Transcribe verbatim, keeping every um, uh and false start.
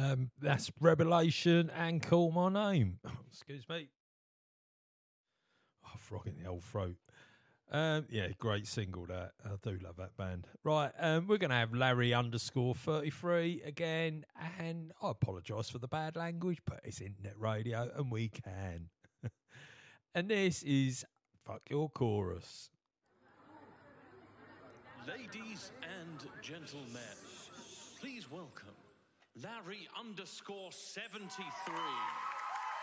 Um, that's Revelation and Call My Name. Excuse me. Oh, frog in the old throat. Um, yeah, great single that. I do love that band. Right, um, we're going to have Larry underscore thirty-three again, and I apologise for the bad language, but it's internet radio and we can. And this is Fuck Your Chorus. Ladies and gentlemen, please welcome Larry underscore seventy-three.